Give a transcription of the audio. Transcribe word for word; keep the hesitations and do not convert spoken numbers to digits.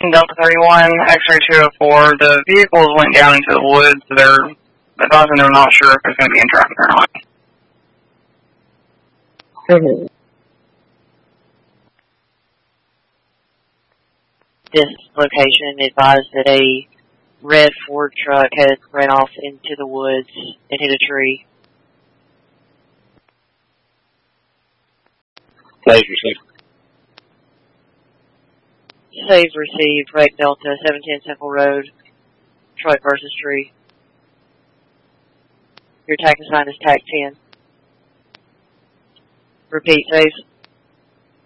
Delta thirty-one, X-ray two oh four, the vehicles went down into the woods. They're advising they're not sure if it's going to be in traffic or not. Mm-hmm. This location advised that a red Ford truck had ran off into the woods and hit a tree. Save received. Save received, Wreck Delta, seven ten Central Road, truck versus tree. Your tag assigned is tag ten. Repeat, Save.